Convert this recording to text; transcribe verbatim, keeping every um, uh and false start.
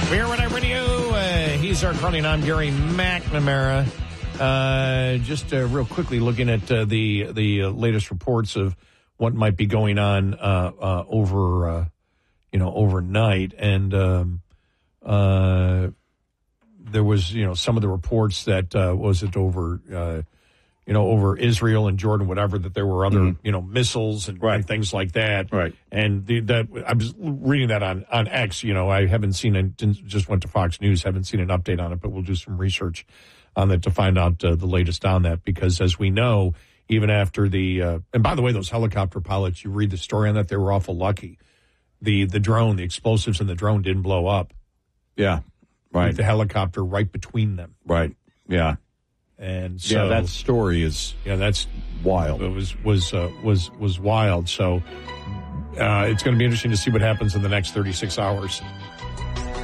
We're Red Radio. Uh, he's our Carly, and I'm Gary McNamara. Uh, just uh, real quickly looking at uh, the the uh, latest reports of what might be going on uh, uh, over uh, you know overnight, and um, uh, there was you know some of the reports that uh, was it over. Uh, You know, over Israel and Jordan, whatever, that there were other, mm-hmm. you know, missiles and, right. and things like that. Right. And the, that I was reading that on, on X. You know, I haven't seen it, just went to Fox News, haven't seen an update on it, but we'll do some research on that to find out uh, the latest on that. Because as we know, even after the, uh, and by the way, those helicopter pilots, you read the story on that, they were awful lucky. The, the drone, the explosives in the drone didn't blow up. Yeah. Right. With the helicopter right between them. Right. Yeah. And so, yeah, that story is yeah, that's wild. It was was uh, was was wild. So uh, it's going to be interesting to see what happens in the next thirty-six hours.